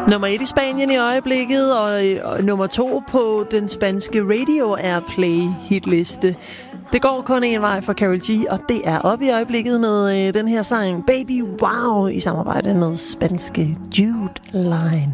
Nummer 1 i Spanien i øjeblikket, og nummer 2 på den spanske Radio Airplay hitliste. Det går kun en vej for Karol G, og det er op i øjeblikket med den her sang Baby Wow i samarbejde med spanske Jude Line.